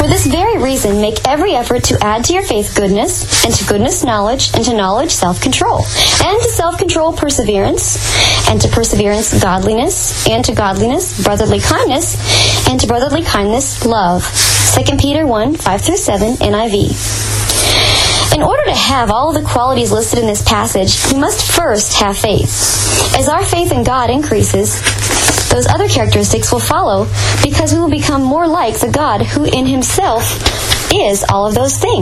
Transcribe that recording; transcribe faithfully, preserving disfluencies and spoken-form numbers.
For this very reason, make every effort to add to your faith goodness, and to goodness knowledge, and to knowledge self-control, and to self-control perseverance, and to perseverance godliness, and to godliness brotherly kindness, and to brotherly kindness love. Second Peter one, five through seven, N I V. In order to have all of the qualities listed in this passage, we must first have faith. As our faith in God increases, those other characteristics will follow, because we will become more like the God who in himself is all of those things.